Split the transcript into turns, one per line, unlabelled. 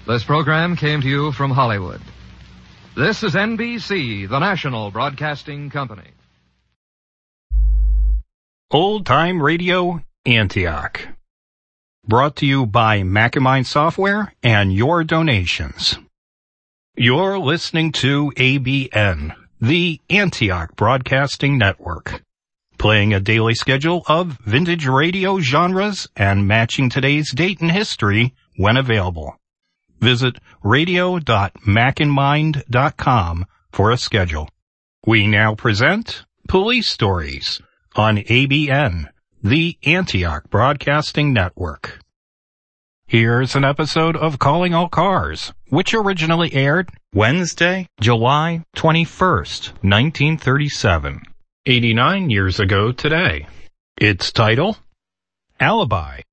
This program came to you from Hollywood. This is NBC, the national broadcasting company.
Old Time Radio, Antioch. Brought to you by Macamine Software and your donations. You're listening to ABN, the Antioch Broadcasting Network, playing a daily schedule of vintage radio genres and matching today's date in history when available. Visit radio.macandmind.com for a schedule. We now present Police Stories on ABN, the Antioch Broadcasting Network. Here's an episode of Calling All Cars, which originally aired Wednesday, July 21st, 1937, 89 years ago today. Its title, Alibi.